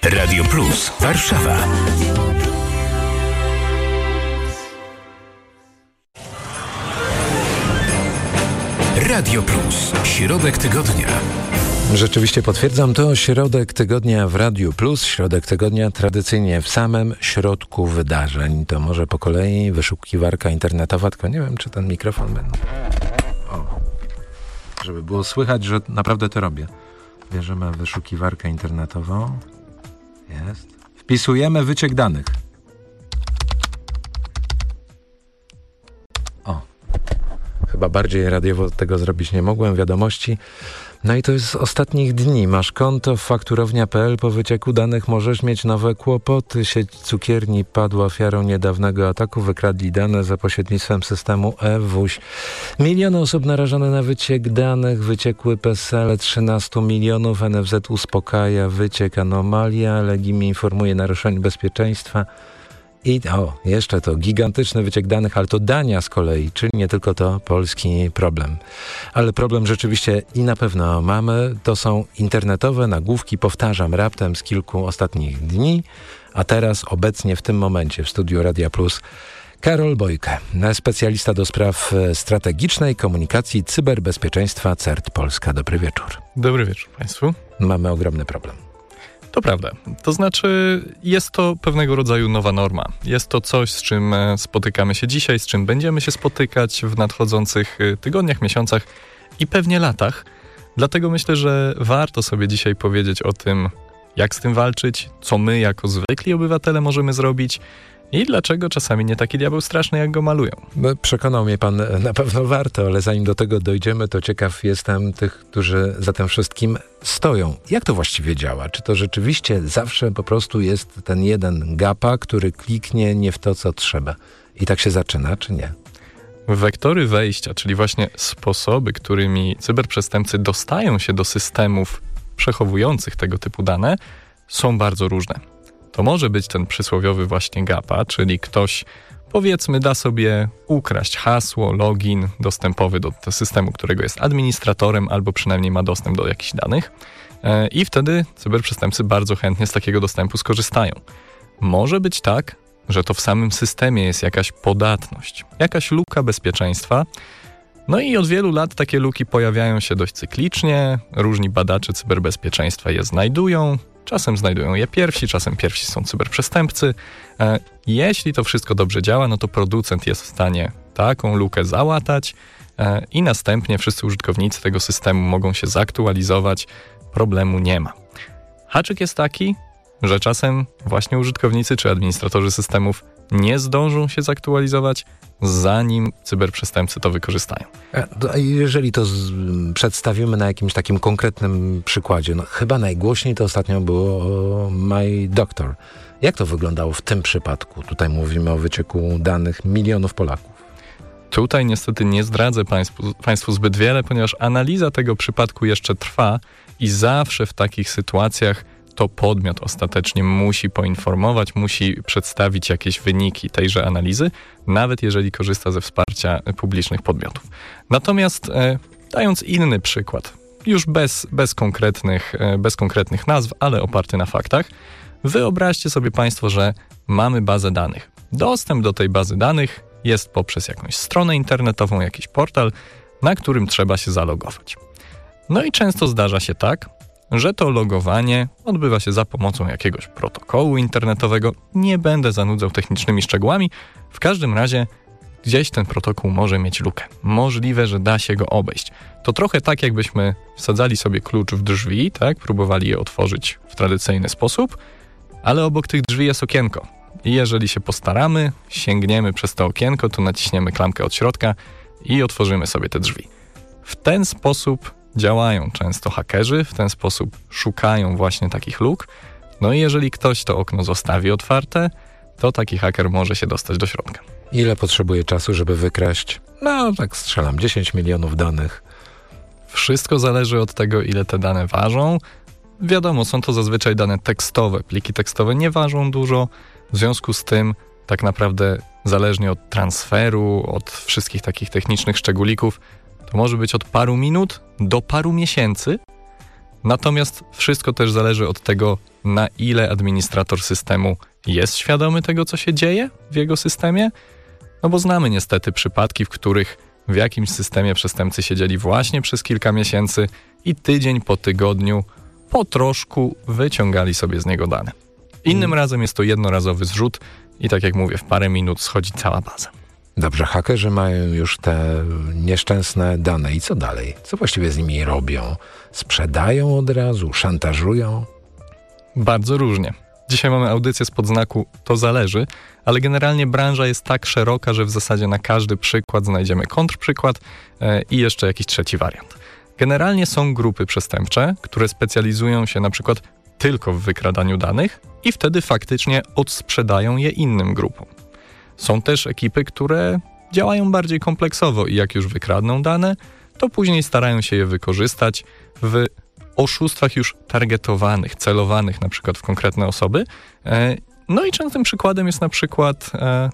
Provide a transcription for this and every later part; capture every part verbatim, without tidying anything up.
Radio Plus Warszawa. Radio Plus. Środek tygodnia. Rzeczywiście potwierdzam to. Środek tygodnia w Radiu Plus. Środek tygodnia tradycyjnie w samym środku wydarzeń. To może po kolei wyszukiwarka internetowa, tylko nie wiem, czy ten mikrofon będzie. O, żeby było słychać, że naprawdę to robię. Bierzemy wyszukiwarkę internetową. Jest. Wpisujemy wyciek danych. O. Chyba bardziej radiowo tego zrobić nie mogłem. Wiadomości. No i to jest z ostatnich dni. Masz konto fakturownia kropka pe el. Po wycieku danych możesz mieć nowe kłopoty. Sieć cukierni padła ofiarą niedawnego ataku. Wykradli dane za pośrednictwem systemu e-wuś. Miliony osób narażone na wyciek danych. Wyciekły P E S E L trzynastu milionów. N F Z uspokaja. Wyciek anomalia. Legim informuje naruszenie bezpieczeństwa. I o, jeszcze to gigantyczny wyciek danych, ale to Dania z kolei, czyli nie tylko to polski problem. Ale problem rzeczywiście i na pewno mamy, to są internetowe nagłówki, powtarzam raptem z kilku ostatnich dni, a teraz obecnie w tym momencie w studiu Radia Plus Karol Bojke, specjalista do spraw strategicznej komunikacji, cyberbezpieczeństwa C E R T Polska. Dobry wieczór. Dobry wieczór Państwu. Mamy ogromny problem. To prawda. To znaczy jest to pewnego rodzaju nowa norma. Jest to coś, z czym spotykamy się dzisiaj, z czym będziemy się spotykać w nadchodzących tygodniach, miesiącach i pewnie latach. Dlatego myślę, że warto sobie dzisiaj powiedzieć o tym, jak z tym walczyć, co my jako zwykli obywatele możemy zrobić i dlaczego czasami nie taki diabeł straszny, jak go malują. Przekonał mnie pan, na pewno warto, ale zanim do tego dojdziemy, to ciekaw jestem tych, którzy za tym wszystkim stoją. Jak to właściwie działa? Czy to rzeczywiście zawsze po prostu jest ten jeden gapa, który kliknie nie w to, co trzeba? I tak się zaczyna, czy nie? Wektory wejścia, czyli właśnie sposoby, którymi cyberprzestępcy dostają się do systemów przechowujących tego typu dane, są bardzo różne. To może być ten przysłowiowy właśnie gapa, czyli ktoś, powiedzmy, da sobie ukraść hasło, login dostępowy do systemu, którego jest administratorem albo przynajmniej ma dostęp do jakichś danych i wtedy cyberprzestępcy bardzo chętnie z takiego dostępu skorzystają. Może być tak, że to w samym systemie jest jakaś podatność, jakaś luka bezpieczeństwa. No i od wielu lat takie luki pojawiają się dość cyklicznie, różni badacze cyberbezpieczeństwa je znajdują, czasem znajdują je pierwsi, czasem pierwsi są cyberprzestępcy. Jeśli to wszystko dobrze działa, no to producent jest w stanie taką lukę załatać i następnie wszyscy użytkownicy tego systemu mogą się zaktualizować, problemu nie ma. Haczyk jest taki, że czasem właśnie użytkownicy czy administratorzy systemów nie zdążą się zaktualizować, zanim cyberprzestępcy to wykorzystają. A jeżeli to z, przedstawimy na jakimś takim konkretnym przykładzie, no chyba najgłośniej to ostatnio było My Doctor. Jak to wyglądało w tym przypadku? Tutaj mówimy o wycieku danych milionów Polaków. Tutaj niestety nie zdradzę Państwu, Państwu zbyt wiele, ponieważ analiza tego przypadku jeszcze trwa i zawsze w takich sytuacjach to podmiot ostatecznie musi poinformować, musi przedstawić jakieś wyniki tejże analizy, nawet jeżeli korzysta ze wsparcia publicznych podmiotów. Natomiast e, dając inny przykład, już bez, bez, konkretnych, e, bez konkretnych nazw, ale oparty na faktach, wyobraźcie sobie Państwo, że mamy bazę danych. Dostęp do tej bazy danych jest poprzez jakąś stronę internetową, jakiś portal, na którym trzeba się zalogować. No i często zdarza się tak, że to logowanie odbywa się za pomocą jakiegoś protokołu internetowego. Nie będę zanudzał technicznymi szczegółami. W każdym razie gdzieś ten protokół może mieć lukę. Możliwe, że da się go obejść. To trochę tak, jakbyśmy wsadzali sobie klucz w drzwi, tak? Próbowali je otworzyć w tradycyjny sposób, ale obok tych drzwi jest okienko. I jeżeli się postaramy, sięgniemy przez to okienko, to naciśniemy klamkę od środka i otworzymy sobie te drzwi. W ten sposób działają często hakerzy, w ten sposób szukają właśnie takich luk. No i jeżeli ktoś to okno zostawi otwarte, to taki haker może się dostać do środka. Ile potrzebuje czasu, żeby wykraść? No, tak strzelam, dziesięć milionów danych. Wszystko zależy od tego, ile te dane ważą. Wiadomo, są to zazwyczaj dane tekstowe. Pliki tekstowe nie ważą dużo. W związku z tym tak naprawdę zależnie od transferu, od wszystkich takich technicznych szczególików, to może być od paru minut do paru miesięcy, Natomiast wszystko też zależy od tego, na ile administrator systemu jest świadomy tego, co się dzieje w jego systemie. No bo znamy niestety przypadki, w których w jakimś systemie przestępcy siedzieli właśnie przez kilka miesięcy i tydzień po tygodniu po troszku wyciągali sobie z niego dane. Innym hmm. razem jest to jednorazowy zrzut i tak jak mówię, w parę minut schodzi cała baza. Dobrze, hakerzy mają już te nieszczęsne dane i co dalej? Co właściwie z nimi robią? Sprzedają od razu? Szantażują? Bardzo różnie. Dzisiaj mamy audycję spod znaku to zależy, ale generalnie branża jest tak szeroka, że w zasadzie na każdy przykład znajdziemy kontrprzykład e, i jeszcze jakiś trzeci wariant. Generalnie są grupy przestępcze, które specjalizują się na przykład tylko w wykradaniu danych i wtedy faktycznie odsprzedają je innym grupom. Są też ekipy, które działają bardziej kompleksowo i jak już wykradną dane, to później starają się je wykorzystać w oszustwach już targetowanych, celowanych na przykład w konkretne osoby. No i częstym przykładem jest na przykład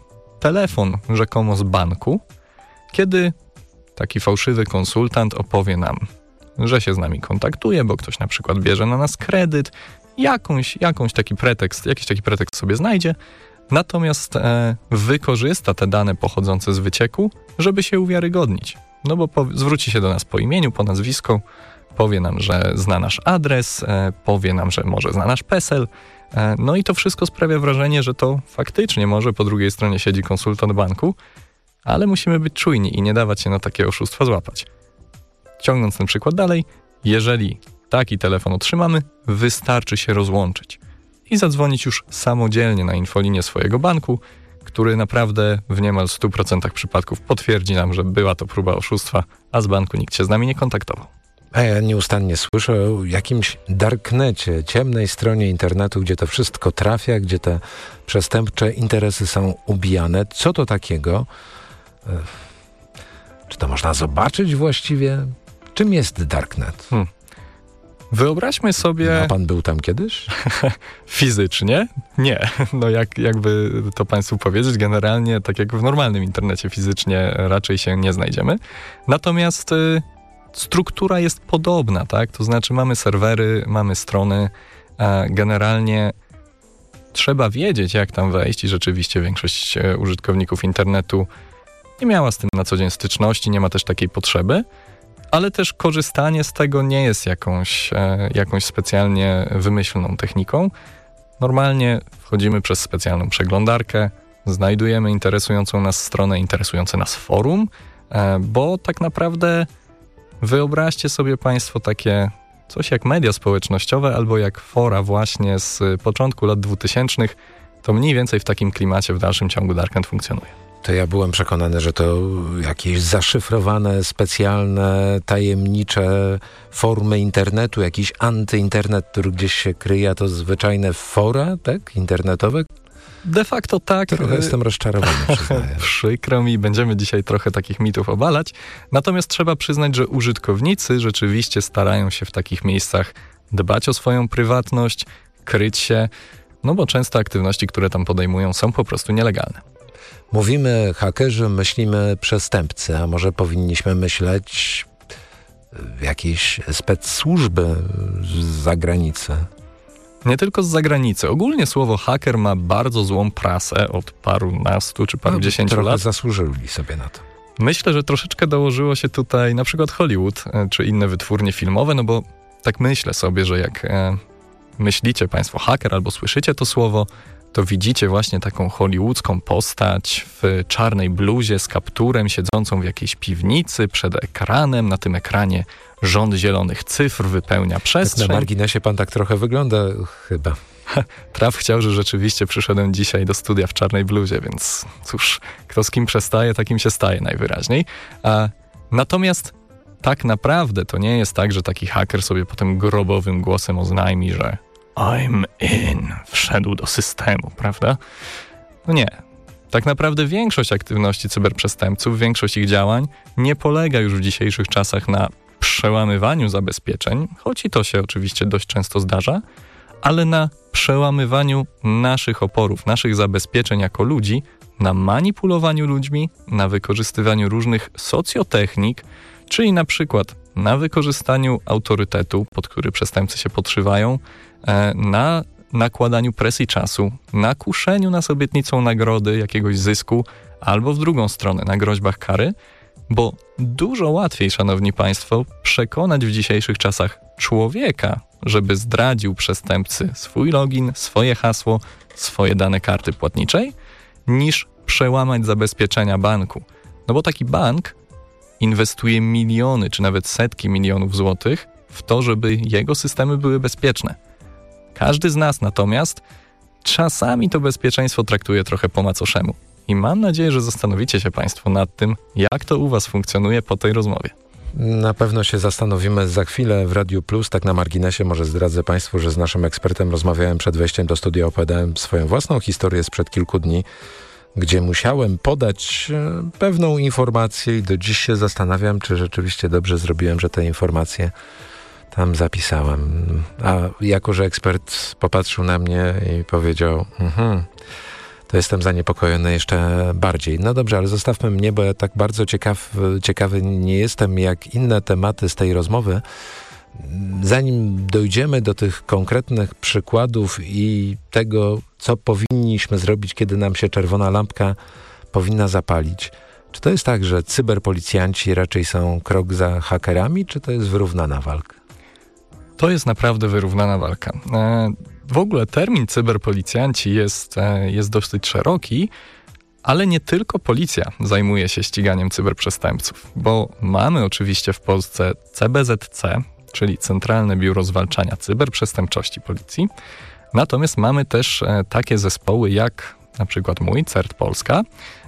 telefon rzekomo z banku, kiedy taki fałszywy konsultant opowie nam, że się z nami kontaktuje, bo ktoś na przykład bierze na nas kredyt, jakąś, jakąś taki pretekst, jakiś taki pretekst sobie znajdzie, natomiast e, wykorzysta te dane pochodzące z wycieku, żeby się uwiarygodnić. No bo po, zwróci się do nas po imieniu, po nazwisku, powie nam, że zna nasz adres, e, powie nam, że może zna nasz PESEL. E, no i to wszystko sprawia wrażenie, że to faktycznie może po drugiej stronie siedzi konsultant banku, ale musimy być czujni i nie dawać się na takie oszustwa złapać. Ciągnąc ten przykład dalej, jeżeli taki telefon otrzymamy, wystarczy się rozłączyć i zadzwonić już samodzielnie na infolinię swojego banku, który naprawdę w niemal stu procentach przypadków potwierdzi nam, że była to próba oszustwa, a z banku nikt się z nami nie kontaktował. A ja nieustannie słyszę o jakimś darknecie, ciemnej stronie internetu, gdzie to wszystko trafia, gdzie te przestępcze interesy są ubijane. Co to takiego? Czy to można zobaczyć właściwie? Czym jest darknet? Hmm. Wyobraźmy sobie... A pan był tam kiedyś? Fizycznie? Nie. No jak, jakby to państwu powiedzieć, generalnie tak jak w normalnym internecie fizycznie raczej się nie znajdziemy. Natomiast y, struktura jest podobna, tak? To znaczy mamy serwery, mamy strony, a generalnie trzeba wiedzieć, jak tam wejść i rzeczywiście większość użytkowników internetu nie miała z tym na co dzień styczności, nie ma też takiej potrzeby. Ale też korzystanie z tego nie jest jakąś, e, jakąś specjalnie wymyślną techniką. Normalnie wchodzimy przez specjalną przeglądarkę, znajdujemy interesującą nas stronę, interesujące nas forum, e, bo tak naprawdę wyobraźcie sobie państwo takie coś jak media społecznościowe albo jak fora właśnie z początku lat dwutysięcznych, to mniej więcej w takim klimacie w dalszym ciągu darknet funkcjonuje. To ja byłem przekonany, że to jakieś zaszyfrowane, specjalne, tajemnicze formy internetu, jakiś antyinternet, który gdzieś się kryje, a to zwyczajne fora, tak? Internetowe? De facto tak. Trochę jestem rozczarowany, przyznaję. Przykro mi, będziemy dzisiaj trochę takich mitów obalać. Natomiast trzeba przyznać, że użytkownicy rzeczywiście starają się w takich miejscach dbać o swoją prywatność, kryć się, no bo często aktywności, które tam podejmują, są po prostu nielegalne. Mówimy hakerzy, myślimy przestępcy, a może powinniśmy myśleć jakieś spec-służby z zagranicy? Nie tylko z zagranicy. Ogólnie słowo haker ma bardzo złą prasę od parunastu czy parudziesięciu no, lat. Zasłużyli sobie na to. Myślę, że troszeczkę dołożyło się tutaj na przykład Hollywood czy inne wytwórnie filmowe, no bo tak myślę sobie, że jak e, myślicie państwo haker albo słyszycie to słowo, to widzicie właśnie taką hollywoodzką postać w czarnej bluzie z kapturem, siedzącą w jakiejś piwnicy przed ekranem. Na tym ekranie rząd zielonych cyfr wypełnia przestrzeń. Tak na marginesie pan tak trochę wygląda chyba. Traf chciał, że rzeczywiście przyszedłem dzisiaj do studia w czarnej bluzie, więc cóż, kto z kim przestaje, takim się staje najwyraźniej. A, natomiast tak naprawdę to nie jest tak, że taki haker sobie potem grobowym głosem oznajmi, że I'm in, wszedł do systemu, prawda? No nie. Tak naprawdę większość aktywności cyberprzestępców, większość ich działań nie polega już w dzisiejszych czasach na przełamywaniu zabezpieczeń, choć i to się oczywiście dość często zdarza, ale na przełamywaniu naszych oporów, naszych zabezpieczeń jako ludzi, na manipulowaniu ludźmi, na wykorzystywaniu różnych socjotechnik, Czyli na przykład na wykorzystaniu autorytetu, pod który przestępcy się podszywają, na nakładaniu presji czasu, na kuszeniu nas obietnicą nagrody, jakiegoś zysku, albo w drugą stronę, na groźbach kary, bo dużo łatwiej, szanowni państwo, przekonać w dzisiejszych czasach człowieka, żeby zdradził przestępcy swój login, swoje hasło, swoje dane karty płatniczej, niż przełamać zabezpieczenia banku. No bo taki bank inwestuje miliony, czy nawet setki milionów złotych w to, żeby jego systemy były bezpieczne. Każdy z nas natomiast czasami to bezpieczeństwo traktuje trochę po macoszemu. I mam nadzieję, że zastanowicie się państwo nad tym, jak to u was funkcjonuje po tej rozmowie. Na pewno się zastanowimy za chwilę w Radiu Plus. Tak na marginesie może zdradzę państwu, że z naszym ekspertem rozmawiałem przed wejściem do studia, opowiadałem swoją własną historię sprzed kilku dni, gdzie musiałem podać pewną informację i do dziś się zastanawiam, czy rzeczywiście dobrze zrobiłem, że te informacje tam zapisałem. A jako, że ekspert popatrzył na mnie i powiedział, mhm, to jestem zaniepokojony jeszcze bardziej. No dobrze, ale zostawmy mnie, bo ja tak bardzo ciekaw, ciekawy nie jestem jak inne tematy z tej rozmowy. Zanim dojdziemy do tych konkretnych przykładów i tego, co powinniśmy zrobić, kiedy nam się czerwona lampka powinna zapalić, czy to jest tak, że cyberpolicjanci raczej są krok za hakerami, czy to jest wyrównana walka? To jest naprawdę wyrównana walka. W ogóle termin cyberpolicjanci jest, jest dosyć szeroki, ale nie tylko policja zajmuje się ściganiem cyberprzestępców, bo mamy oczywiście w Polsce C B Z C, czyli Centralne Biuro Zwalczania Cyberprzestępczości Policji, natomiast mamy też takie zespoły jak na przykład mój, C E R T Polska.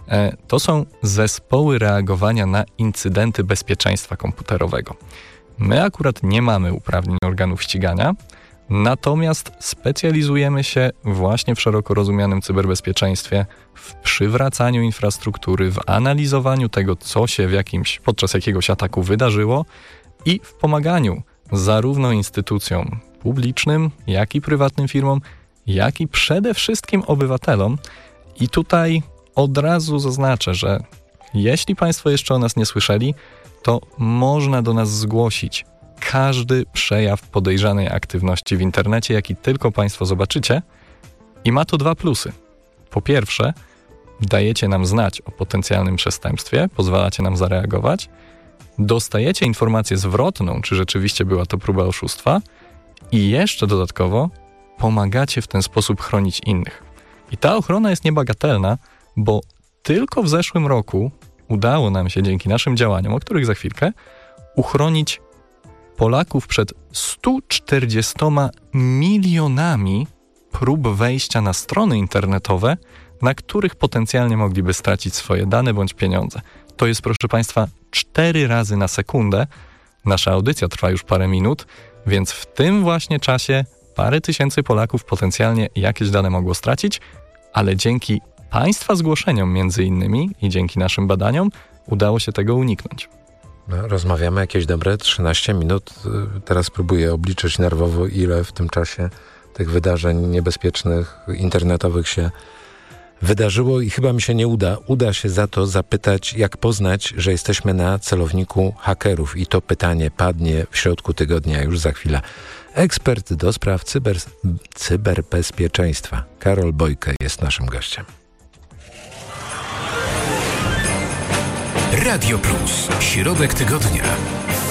To są zespoły reagowania na incydenty bezpieczeństwa komputerowego. My akurat nie mamy uprawnień organów ścigania, natomiast specjalizujemy się właśnie w szeroko rozumianym cyberbezpieczeństwie, w przywracaniu infrastruktury, w analizowaniu tego, co się w jakimś, podczas jakiegoś ataku wydarzyło i w pomaganiu zarówno instytucjom publicznym, jak i prywatnym firmom, jak i przede wszystkim obywatelom. I tutaj od razu zaznaczę, że jeśli państwo jeszcze o nas nie słyszeli, to można do nas zgłosić każdy przejaw podejrzanej aktywności w internecie, jaki tylko państwo zobaczycie, i ma to dwa plusy. Po pierwsze, dajecie nam znać o potencjalnym przestępstwie, pozwalacie nam zareagować, dostajecie informację zwrotną, czy rzeczywiście była to próba oszustwa, i jeszcze dodatkowo pomagacie w ten sposób chronić innych. I ta ochrona jest niebagatelna, bo tylko w zeszłym roku udało nam się dzięki naszym działaniom, o których za chwilkę, uchronić Polaków przed stu czterdziestoma milionami prób wejścia na strony internetowe, na których potencjalnie mogliby stracić swoje dane bądź pieniądze. To jest, proszę państwa, cztery razy na sekundę. Nasza audycja trwa już parę minut, więc w tym właśnie czasie parę tysięcy Polaków potencjalnie jakieś dane mogło stracić, ale dzięki państwa zgłoszeniom między innymi i dzięki naszym badaniom udało się tego uniknąć. No, rozmawiamy jakieś dobre trzynaście minut. Teraz próbuję obliczyć nerwowo, ile w tym czasie tych wydarzeń niebezpiecznych, internetowych się wydarzyło i chyba mi się nie uda. Uda się za to zapytać, jak poznać, że jesteśmy na celowniku hakerów. I to pytanie padnie w środku tygodnia już za chwilę. Ekspert do spraw cyber, cyberbezpieczeństwa Karol Bojke jest naszym gościem. Radio Plus. Środek tygodnia.